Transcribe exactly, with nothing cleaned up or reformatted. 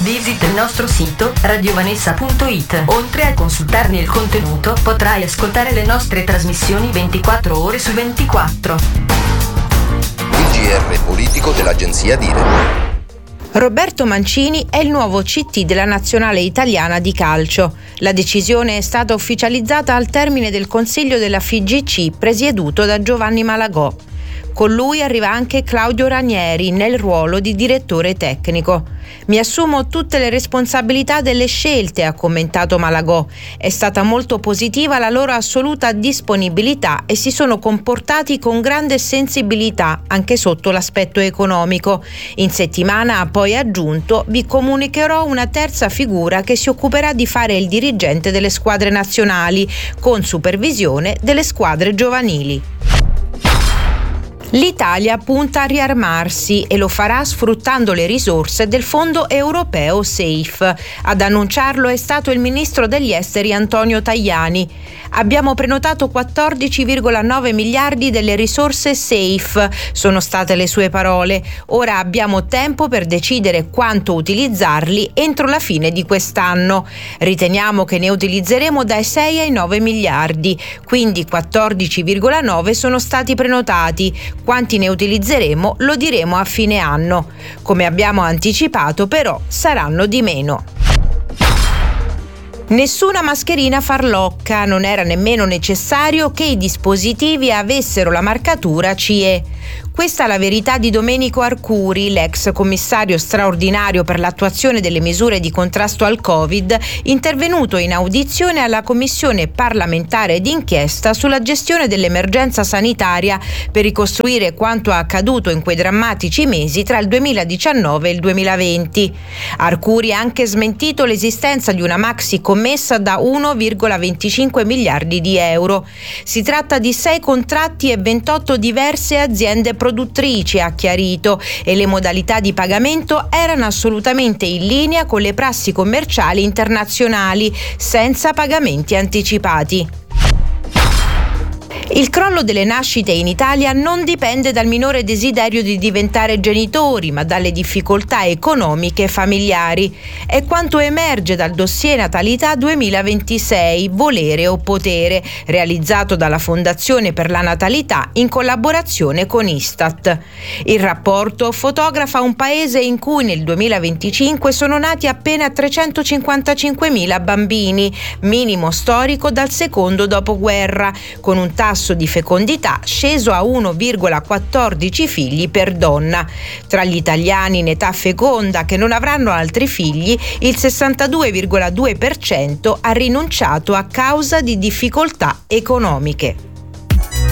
Visita il nostro sito radiovanessa punto it. Oltre a consultarne il contenuto, potrai ascoltare le nostre trasmissioni ventiquattro ore su ventiquattro. Il G R politico dell'agenzia Dire. Roberto Mancini è il nuovo C T della nazionale italiana di calcio. La decisione è stata ufficializzata al termine del Consiglio della F I G C presieduto da Giovanni Malagò. Con lui arriva anche Claudio Ranieri nel ruolo di direttore tecnico. Mi assumo tutte le responsabilità delle scelte, ha commentato Malagò. È stata molto positiva la loro assoluta disponibilità e si sono comportati con grande sensibilità anche sotto l'aspetto economico. In settimana ha poi aggiunto: vi comunicherò una terza figura che si occuperà di fare il dirigente delle squadre nazionali, con supervisione delle squadre giovanili. L'Italia punta a riarmarsi e lo farà sfruttando le risorse del fondo europeo SAFE. Ad annunciarlo è stato il ministro degli esteri Antonio Tajani. Abbiamo prenotato quattordici virgola nove miliardi delle risorse SAFE, sono state le sue parole. Ora abbiamo tempo per decidere quanto utilizzarli entro la fine di quest'anno. Riteniamo che ne utilizzeremo dai sei ai nove miliardi, quindi quattordici virgola nove sono stati prenotati. Quanti ne utilizzeremo lo diremo a fine anno. Come abbiamo anticipato, però, saranno di meno. Nessuna mascherina farlocca, non era nemmeno necessario che i dispositivi avessero la marcatura C E. Questa è la verità di Domenico Arcuri, l'ex commissario straordinario per l'attuazione delle misure di contrasto al Covid, intervenuto in audizione alla Commissione parlamentare d'inchiesta sulla gestione dell'emergenza sanitaria per ricostruire quanto accaduto in quei drammatici mesi tra il duemiladiciannove e il duemilaventi. Arcuri ha anche smentito l'esistenza di una maxi commessa da uno virgola venticinque miliardi di euro. Si tratta di sei contratti e ventotto diverse aziende produttrici, ha chiarito, e le modalità di pagamento erano assolutamente in linea con le prassi commerciali internazionali, senza pagamenti anticipati. Il crollo delle nascite in Italia non dipende dal minore desiderio di diventare genitori, ma dalle difficoltà economiche familiari. È quanto emerge dal dossier Natalità duemilaventisei, Volere o Potere, realizzato dalla Fondazione per la Natalità in collaborazione con Istat. Il rapporto fotografa un paese in cui nel duemilaventicinque sono nati appena trecentocinquantacinquemila bambini, minimo storico dal secondo dopoguerra, con un tasso di fecondità sceso a uno virgola quattordici figli per donna. Tra gli italiani in età feconda che non avranno altri figli, il sessantadue virgola due per cento ha rinunciato a causa di difficoltà economiche.